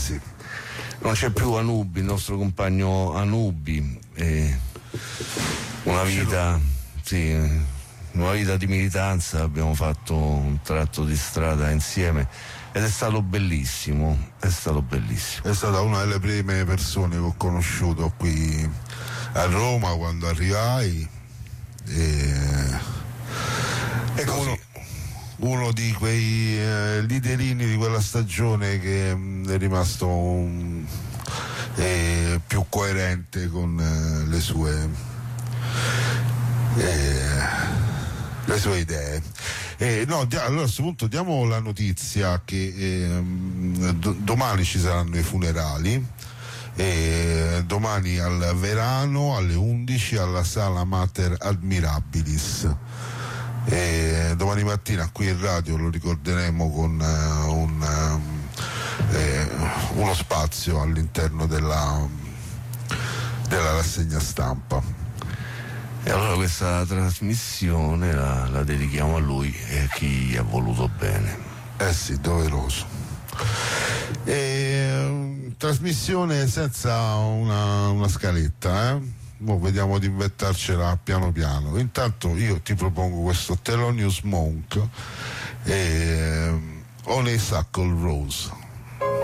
sì. Non c'è più Anubi, il nostro compagno Anubi, una vita di militanza, abbiamo fatto un tratto di strada insieme ed è stato bellissimo. È stata una delle prime persone che ho conosciuto qui a Roma quando arrivai, e così. Uno di quei liderini di quella stagione che è rimasto più coerente con le sue idee. Allora a questo punto diamo la notizia che domani ci saranno i funerali, domani al Verano alle 11 alla Sala Mater Admirabilis. Domani mattina qui in radio lo ricorderemo con uno spazio all'interno della rassegna stampa. E allora questa trasmissione la dedichiamo a lui e a chi gli ha voluto bene. Sì, doveroso. Trasmissione senza una scaletta, vediamo di inventarcela piano piano. Intanto io ti propongo questo Thelonious Monk, Honeysuckle Rose.